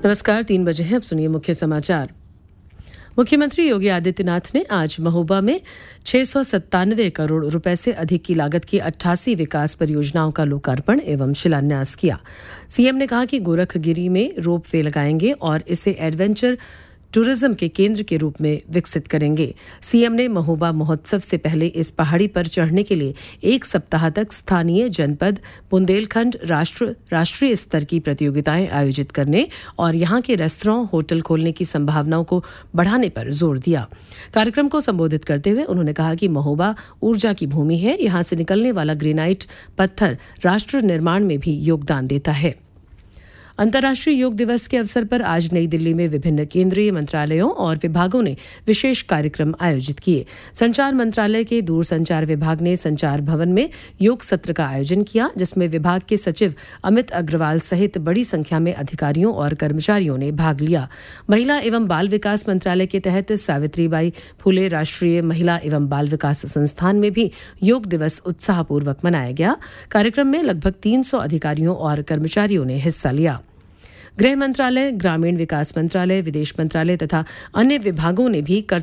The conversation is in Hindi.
नमस्कार, 3 बजे हैं। अब सुनिए मुख्य समाचार। मुख्यमंत्री योगी आदित्यनाथ ने आज महोबा में 697 करोड़ रुपए से अधिक की लागत की 88 विकास परियोजनाओं का लोकार्पण एवं शिलान्यास किया। सीएम ने कहा कि गोरखगिरी में रोप वे लगाएंगे और इसे एडवेंचर टूरिज्म के केंद्र के रूप में विकसित करेंगे। सीएम ने महोबा महोत्सव से पहले इस पहाड़ी पर चढ़ने के लिए 1 सप्ताह तक स्थानीय, जनपद, बुंदेलखंड, राष्ट्रीय स्तर की प्रतियोगिताएं आयोजित करने और यहां के रेस्तरां, होटल खोलने की संभावनाओं को बढ़ाने पर जोर दिया। कार्यक्रम को संबोधित करते हुए उन्होंने कहा कि महोबा ऊर्जा की भूमि है। यहां से निकलने वाला ग्रेनाइट पत्थर राष्ट्र निर्माण में भी योगदान देता है। अंतर्राष्ट्रीय योग दिवस के अवसर पर आज नई दिल्ली में विभिन्न केंद्रीय मंत्रालयों और विभागों ने विशेष कार्यक्रम आयोजित किए। संचार मंत्रालय के दूरसंचार विभाग ने संचार भवन में योग सत्र का आयोजन किया, जिसमें विभाग के सचिव अमित अग्रवाल सहित बड़ी संख्या में अधिकारियों और कर्मचारियों ने भाग लिया। महिला एवं बाल विकास मंत्रालय के तहत सावित्रीबाई फुले राष्ट्रीय महिला एवं बाल विकास संस्थान में भी योग दिवस उत्साहपूर्वक मनाया गया। कार्यक्रम में लगभग 300 अधिकारियों और कर्मचारियों ने हिस्सा लिया। गृह मंत्रालय, ग्रामीण विकास मंत्रालय, विदेश मंत्रालय तथा अन्य विभागों ने भी